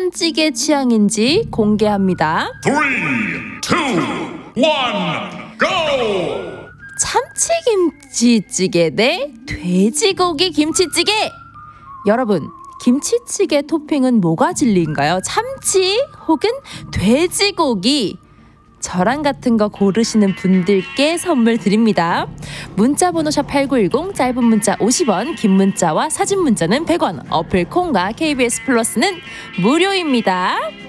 참치찌개 취향인지 공개합니다. 3, 2, 1, go! 참치김치찌개 대 돼지고기 김치찌개. 여러분, 김치찌개 토핑은 뭐가 진리인가요? 참치 혹은 돼지고기? 저랑 같은 거 고르시는 분들께 선물 드립니다. 문자번호 샵 8910, 짧은 문자 50원, 긴 문자와 사진 문자는 100원, 어플 콩과 KBS 플러스는 무료입니다.